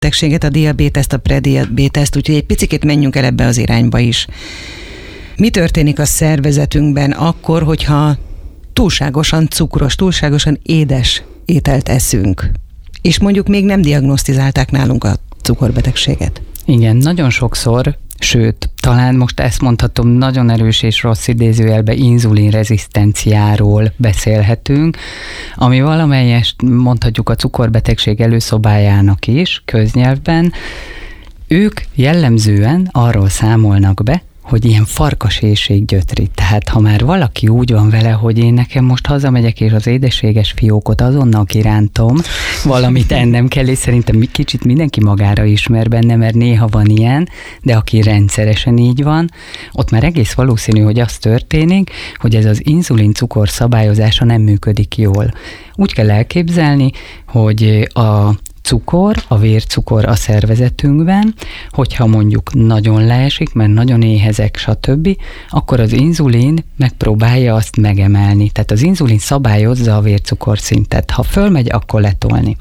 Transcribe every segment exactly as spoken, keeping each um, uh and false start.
cukorbetegséget, a diabéteszt, a prediabéteszt, úgyhogy egy picit menjünk el ebbe az irányba is. Mi történik a szervezetünkben akkor, hogyha túlságosan cukros, túlságosan édes ételt eszünk, és mondjuk még nem diagnosztizálták nálunk a cukorbetegséget? Igen, nagyon sokszor, sőt, talán most ezt mondhatom, nagyon erős és rossz idézőjelben inzulinrezisztenciáról beszélhetünk, ami valamelyest mondhatjuk a cukorbetegség előszobájának is, köznyelvben. Ők jellemzően arról számolnak be, hogy ilyen farkaséhség gyötri. Tehát ha már valaki úgy van vele, hogy én nekem most hazamegyek, és az édességes fiókot azonnal kirántom, valamit ennem kell, és szerintem kicsit mindenki magára ismer benne, mert néha van ilyen, de aki rendszeresen így van, ott már egész valószínű, hogy az történik, hogy ez az inzulin-cukor szabályozása nem működik jól. Úgy kell elképzelni, hogy a cukor, a vércukor a szervezetünkben, hogyha mondjuk nagyon leesik, mert nagyon éhezek, stb., akkor az inzulin megpróbálja azt megemelni. Tehát az inzulin szabályozza a vércukorszintet. Ha fölmegy, akkor letolni.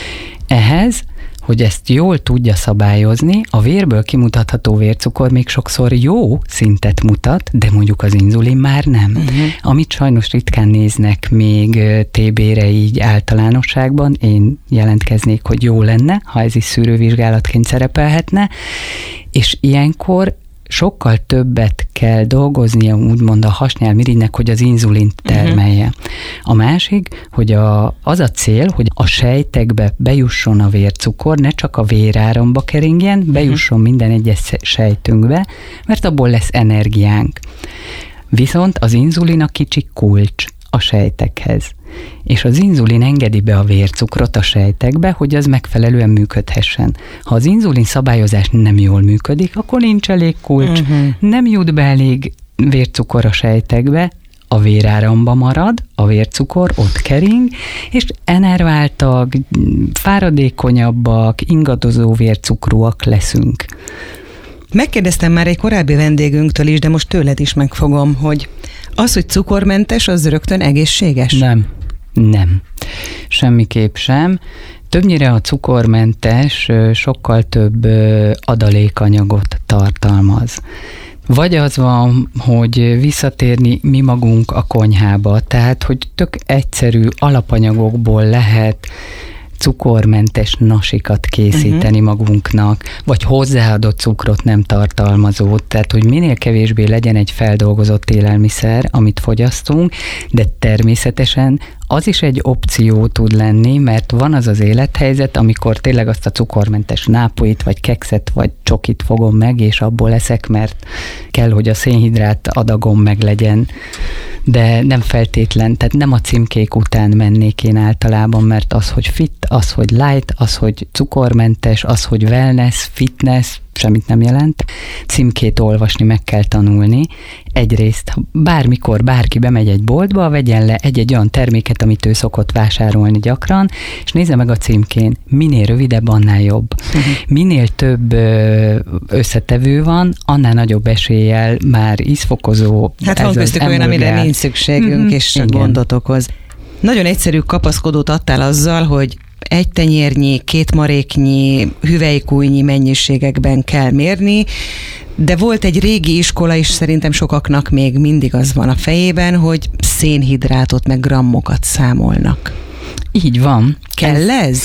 Ehhez, hogy ezt jól tudja szabályozni, a vérből kimutatható vércukor még sokszor jó szintet mutat, de mondjuk az inzulin már nem. Uh-huh. Amit sajnos ritkán néznek még té bére így általánosságban, én jelentkeznék, hogy jó lenne, ha ez is szűrővizsgálatként szerepelhetne, és ilyenkor sokkal többet kell dolgoznia, úgymond a hasnyálmirigynek, hogy az inzulint termelje. Uh-huh. A másik, hogy a, az a cél, hogy a sejtekbe bejusson a vércukor, ne csak a véráramba keringjen, bejusson uh-huh. minden egyes sejtünkbe, mert abból lesz energiánk. Viszont az inzulin a kicsi kulcs a sejtekhez. És az inzulin engedi be a vércukrot a sejtekbe, hogy az megfelelően működhessen. Ha az inzulin szabályozás nem jól működik, akkor nincs elég kulcs, uh-huh. nem jut be elég vércukor a sejtekbe, a véráramba marad, a vércukor ott kering, és enerváltak, fáradékonyabbak, ingadozó vércukrúak leszünk. Megkérdeztem már egy korábbi vendégünktől is, de most tőled is megfogom, hogy az, hogy cukormentes, az rögtön egészséges? Nem, nem. Semmiképp sem. Többnyire a cukormentes sokkal több adalékanyagot tartalmaz. Vagy az van, hogy visszatérni mi magunk a konyhába, tehát, hogy tök egyszerű alapanyagokból lehet cukormentes nasikat készíteni uh-huh. magunknak, vagy hozzáadott cukrot nem tartalmazó, tehát hogy minél kevésbé legyen egy feldolgozott élelmiszer, amit fogyasztunk, de természetesen az is egy opció tud lenni, mert van az az élethelyzet, amikor tényleg azt a cukormentes nápolyt, vagy kekszet, vagy csokit fogom meg, és abból leszek, mert kell, hogy a szénhidrát adagom meg legyen, de nem feltétlen, tehát nem a címkék után mennék én általában, mert az, hogy fit, az, hogy light, az, hogy cukormentes, az, hogy wellness, fitness, semmit nem jelent. Címkét olvasni meg kell tanulni. Egyrészt bármikor bárki bemegy egy boltba, vegyen le egy-egy olyan terméket, amit ő szokott vásárolni gyakran, és nézze meg a címkén, minél rövidebb, annál jobb. Uh-huh. Minél több összetevő van, annál nagyobb eséllyel már ízfokozó. Hát van köztük olyan, amire nincs szükségünk, uh-huh. és igen. gondot okoz. Nagyon egyszerű kapaszkodót adtál azzal, hogy egy tenyérnyi, két maréknyi, hüvelykújnyi mennyiségekben kell mérni, de volt egy régi iskola is, szerintem sokaknak még mindig az van a fejében, hogy szénhidrátot meg grammokat számolnak. Így van. Kell ez?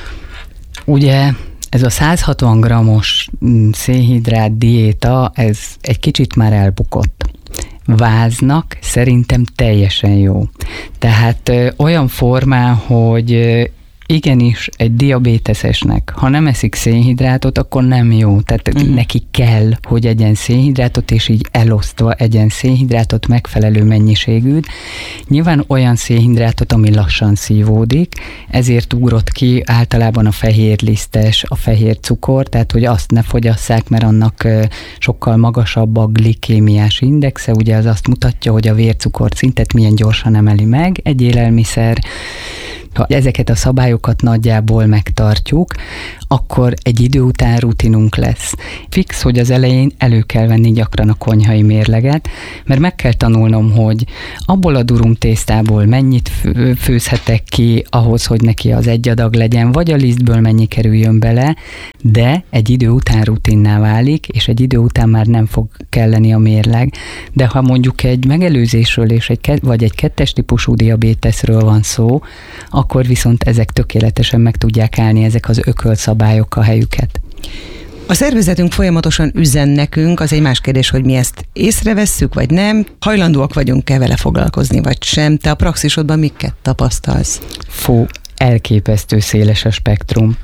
Ugye ez a száz hatvan grammos szénhidrát diéta, ez egy kicsit már elbukott. Váznak szerintem teljesen jó. Tehát ö, olyan formán, hogy ö, igenis egy diabéteszesnek, ha nem eszik szénhidrátot, akkor nem jó. Tehát uh-huh. neki kell, hogy egyen szénhidrátot, és így elosztva egyen szénhidrátot megfelelő mennyiségűt. Nyilván olyan szénhidrátot, ami lassan szívódik, ezért ugrott ki általában a fehérlisztes, a fehér cukor, tehát hogy azt ne fogyasszák, mert annak sokkal magasabb a glikémiás indexe, ugye az azt mutatja, hogy a vércukor szintet milyen gyorsan emeli meg egy élelmiszer. Ha ezeket a szabályokat nagyjából megtartjuk, akkor egy idő után rutinunk lesz. Fix, hogy az elején elő kell venni gyakran a konyhai mérleget, mert meg kell tanulnom, hogy abból a durum tésztából mennyit főzhetek ki ahhoz, hogy neki az egy adag legyen, vagy a lisztből mennyi kerüljön bele, de egy idő után rutinná válik, és egy idő után már nem fog kelleni a mérleg. De ha mondjuk egy megelőzésről és egy, vagy egy kettes típusú diabéteszről van szó, akkor viszont ezek tökéletesen meg tudják állni, ezek az ökölszabályok a helyüket. A szervezetünk folyamatosan üzen nekünk, az egy más kérdés, hogy mi ezt észrevesszük, vagy nem. Hajlandóak vagyunk-e vele foglalkozni, vagy sem? Te a praxisodban miket tapasztalsz? Fú, elképesztő széles a spektrum.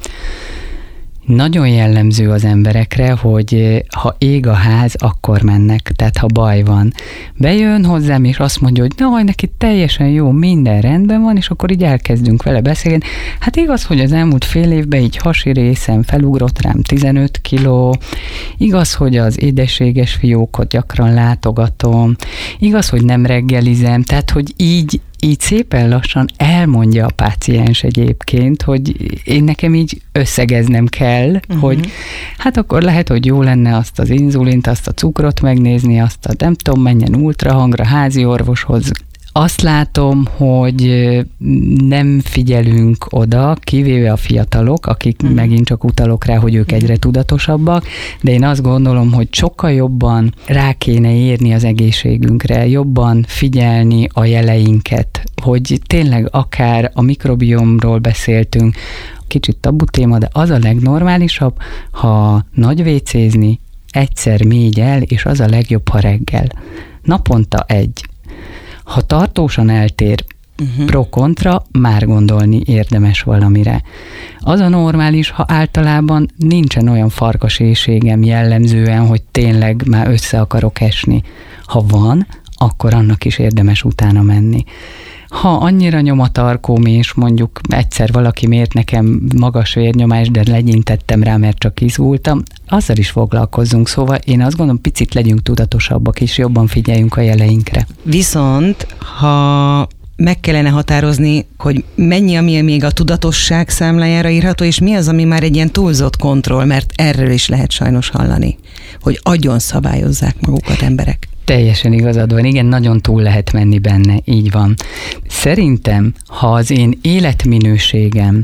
Nagyon jellemző az emberekre, hogy ha ég a ház, akkor mennek, tehát ha baj van. Bejön hozzám, és azt mondja, hogy na, neki teljesen jó, minden rendben van, és akkor így elkezdünk vele beszélni. Hát igaz, hogy az elmúlt fél évben így hasi részem felugrott rám tizenöt kiló, igaz, hogy az édességes fiókot gyakran látogatom, igaz, hogy nem reggelizem, tehát, hogy így így szépen lassan elmondja a páciens egyébként, hogy én nekem így összegeznem kell, uh-huh. hogy hát akkor lehet, hogy jó lenne azt az inzulint, azt a cukrot megnézni, azt a nem tudom, menjen ultrahangra, házi orvoshoz. Azt látom, hogy nem figyelünk oda, kivéve a fiatalok, akik mm. megint csak utalok rá, hogy ők egyre tudatosabbak, de én azt gondolom, hogy sokkal jobban rá kéne érni az egészségünkre, jobban figyelni a jeleinket, hogy tényleg akár a mikrobiomról beszéltünk, kicsit tabu téma, de az a legnormálisabb, ha nagy vécézni, egyszer mégy el, és az a legjobb, ha reggel. Naponta egy. Ha tartósan eltér uh-huh. pro-kontra, már gondolni érdemes valamire. Az a normális, ha általában nincsen olyan farkaséhségem jellemzően, hogy tényleg már össze akarok esni. Ha van, akkor annak is érdemes utána menni. Ha annyira nyom a tarkóm, és mondjuk egyszer valaki mért nekem magas vérnyomást, de legyintettem rá, mert csak izgultam, azzal is foglalkozzunk. Szóval én azt gondolom, picit legyünk tudatosabbak, és jobban figyeljünk a jeleinkre. Viszont, ha meg kellene határozni, hogy mennyi, ami még a tudatosság számlájára írható, és mi az, ami már egy ilyen túlzott kontroll, mert erről is lehet sajnos hallani, hogy agyon szabályozzák magukat emberek. Teljesen igazad van, igen, nagyon túl lehet menni benne, így van. Szerintem, ha az én életminőségem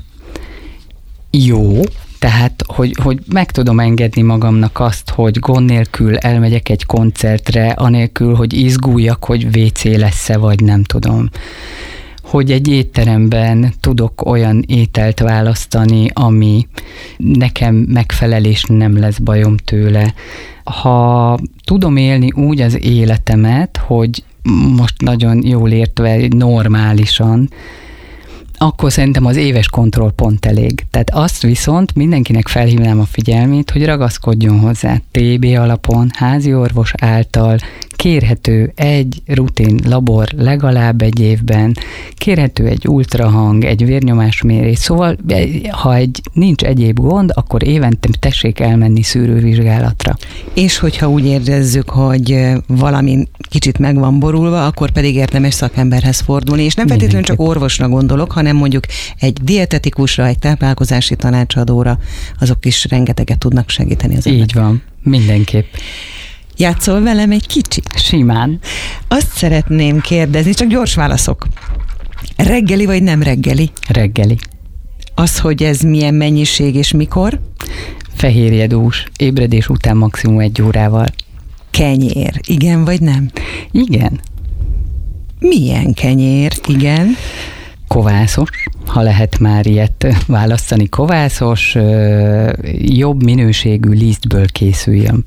jó, tehát, hogy, hogy meg tudom engedni magamnak azt, hogy gond nélkül elmegyek egy koncertre, anélkül, hogy izguljak, hogy vé cé lesz-e, vagy nem tudom. Hogy egy étteremben tudok olyan ételt választani, ami nekem megfelel, és nem lesz bajom tőle. Ha tudom élni úgy az életemet, hogy most nagyon jól értve, normálisan, akkor szerintem az éves kontroll pont elég. Tehát azt viszont mindenkinek felhívnám a figyelmét, hogy ragaszkodjon hozzá té bé alapon, házi orvos által, kérhető egy rutin labor legalább egy évben, kérhető egy ultrahang, egy vérnyomásmérés, szóval ha egy, nincs egyéb gond, akkor évente tessék elmenni szűrővizsgálatra. És hogyha úgy érezzük, hogy valami kicsit meg van borulva, akkor pedig érdemes szakemberhez fordulni, és nem feltétlenül csak orvosra gondolok, hanem mondjuk egy dietetikusra, egy táplálkozási tanácsadóra, azok is rengeteget tudnak segíteni az embert. Így van, mindenképp. Játszol velem egy kicsit? Simán. Azt szeretném kérdezni, csak gyors válaszok. Reggeli vagy nem reggeli? Reggeli. Az, hogy ez milyen mennyiség és mikor? Fehérjedús, ébredés után maximum egy órával. Kenyér, igen vagy nem? Igen. Milyen kenyér, igen? Kovászos, ha lehet már ilyet választani, kovászos, jobb minőségű lisztből készüljön.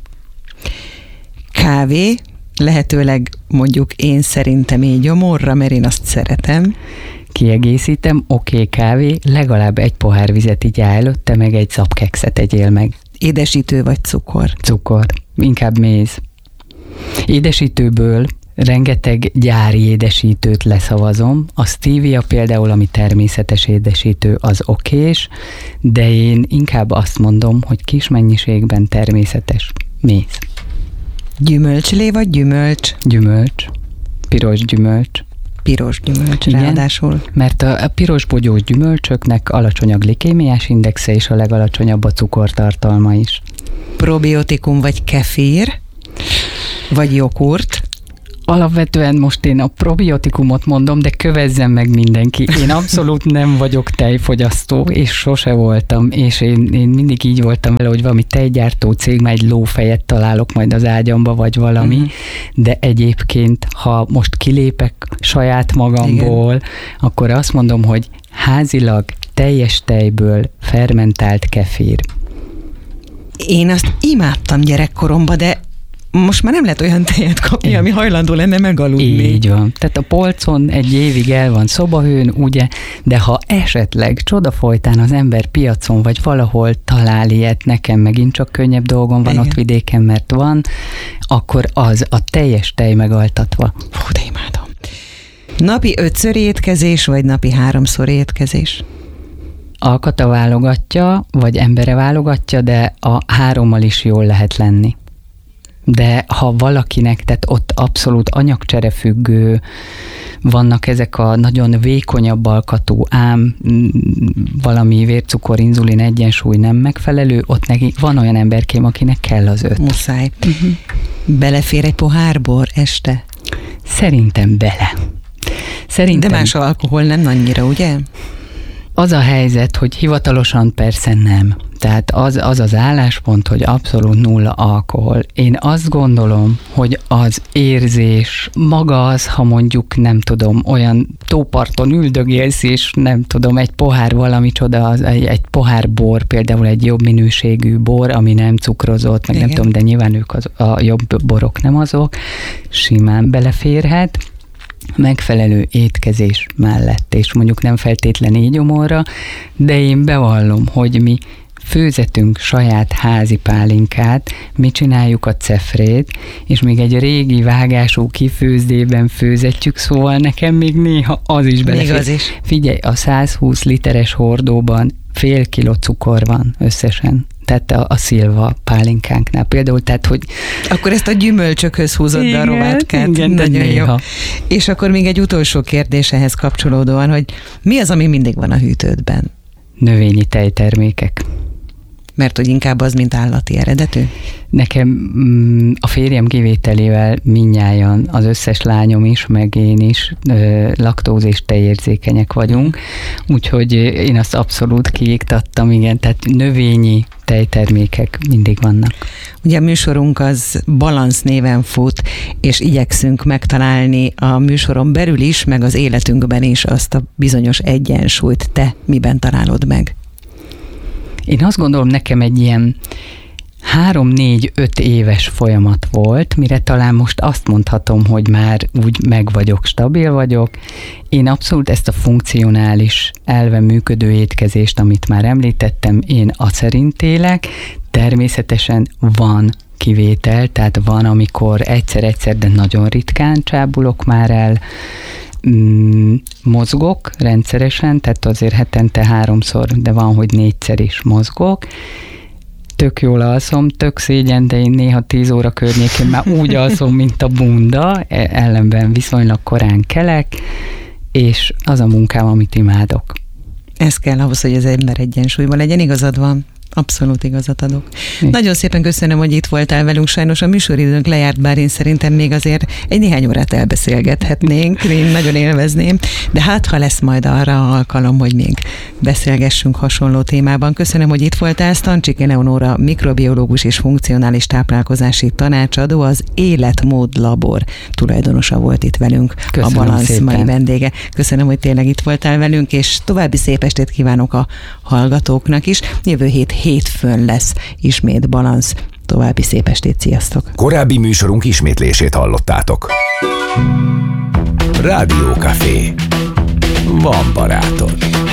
Kávé, lehetőleg mondjuk én szerintem így gyomorra, mert én azt szeretem. Kiegészítem, oké, okay, kávé, legalább egy pohár vizet így előtte, meg egy zapkekszet egyél meg. Édesítő vagy cukor? Cukor, inkább méz. Édesítőből rengeteg gyári édesítőt leszavazom. A stevia például, ami természetes édesítő, az okés, de én inkább azt mondom, hogy kis mennyiségben természetes méz. Gyümölcslé vagy gyümölcs? Gyümölcs. Piros gyümölcs. piros gyümölcs, igen, ráadásul. Mert a, a piros bogyós gyümölcsöknek alacsony a glikémiás indexe, és a legalacsonyabb a cukortartalma is. Probiotikum vagy kefír, vagy jogurt? Alapvetően most én a probiotikumot mondom, de kövezzen meg mindenki. Én abszolút nem vagyok tejfogyasztó, és sose voltam, és én, én mindig így voltam vele, hogy valami tejgyártó cég, már egy lófejet találok majd az ágyamba, vagy valami, uh-huh. de egyébként, ha most kilépek saját magamból, igen, akkor azt mondom, hogy házilag teljes tejből fermentált kefír. Én azt imádtam gyerekkoromban, de most már nem lehet olyan tejet kapni, ami hajlandó lenne megaludni. Így van. Tehát a polcon egy évig el van szobahőn, ugye, de ha esetleg csodafolytán az ember piacon vagy valahol talál ilyet, nekem megint csak könnyebb dolgom van, igen, ott vidéken, mert van, akkor az a teljes tej megaltatva. Hú, de imádom. Napi ötször étkezés, vagy napi háromszor étkezés? Alkata válogatja, vagy embere válogatja, de a hárommal is jól lehet lenni. De ha valakinek, tehát ott abszolút anyagcserefüggő, vannak ezek a nagyon vékonyabb alkatú, ám valami vércukor, inzulin egyensúly nem megfelelő, ott neki van olyan emberkém, akinek kell az öt. Muszáj. Uh-huh. Belefér egy pohár bor este? Szerintem bele. Szerintem... De más alkohol nem annyira, ugye? Az a helyzet, hogy hivatalosan persze nem. Tehát az, az az álláspont, hogy abszolút nulla alkohol. Én azt gondolom, hogy az érzés maga az, ha mondjuk nem tudom, olyan tóparton üldögélsz, és nem tudom, egy pohár valami csoda, az, egy, egy pohár bor, például egy jobb minőségű bor, ami nem cukrozott, meg igen, nem tudom, de nyilván ők az, a jobb borok nem azok, simán beleférhet, megfelelő étkezés mellett, és mondjuk nem feltétlen így gyomorra, de én bevallom, hogy mi főzetünk saját házi pálinkát, mi csináljuk a cefrét, és még egy régi vágású kifőzdében főzetjük, szóval nekem még néha az is belefér. Még az is. Figyelj, a száz húsz literes hordóban fél kiló cukor van összesen. Tehát a, a szilva pálinkánknál például, tehát hogy... Akkor ezt a gyümölcsökhöz húzott be a rovátkát. Igen, nagyon jó. És akkor még egy utolsó kérdés ehhez kapcsolódóan, hogy mi az, ami mindig van a hűtődben? Növényi tejtermékek. Mert hogy inkább az, mint állati eredetű? Nekem mm, a férjem kivételével mindnyájan, az összes lányom is, meg én is ö, laktóz és tejérzékenyek vagyunk, úgyhogy én azt abszolút kiiktattam, igen, tehát növényi tejtermékek mindig vannak. Ugye a műsorunk az Balansz néven fut, és igyekszünk megtalálni a műsoron belül is, meg az életünkben is azt a bizonyos egyensúlyt. Te miben találod meg? Én azt gondolom, nekem egy ilyen három, négy, öt éves folyamat volt, mire talán most azt mondhatom, hogy már úgy meg vagyok, stabil vagyok. Én abszolút ezt a funkcionális elve működő étkezést, amit már említettem, én azt szerint élek. Természetesen van kivétel, tehát van, amikor egyszer-egyszer, de nagyon ritkán csábulok már el, Mm, mozgok rendszeresen, tehát azért hetente háromszor, de van, hogy négyszer is mozgok. Tök jól alszom, tök szégyen, de én néha tíz óra környékén már úgy alszom, mint a bunda, ellenben viszonylag korán kelek, és az a munkám, amit imádok. Ez kell ahhoz, hogy az ember egyensúlyban legyen, igazad van. Abszolút igazat adok. Mi? Nagyon szépen köszönöm, hogy itt voltál velünk. Sajnos a műsoridőnk lejárt, bár én szerintem még azért egy néhány órát elbeszélgethetnénk. Én nagyon élvezném, de hát ha lesz majd arra alkalom, hogy még beszélgessünk hasonló témában. Köszönöm, hogy itt voltál. Stancsik Eleonóra, mikrobiológus és funkcionális táplálkozási tanácsadó, az Életmód Labor tulajdonosa volt itt velünk. Köszönöm, a Balansz szépen. Mai vendége. Köszönöm, hogy tényleg itt voltál velünk, és további szép estét kívánok a hallgatóknak is. Jövő hét hétfőn lesz ismét Balansz. További szép estét, sziasztok! Korábbi műsorunk ismétlését hallottátok. Rádió Café. Van barátod.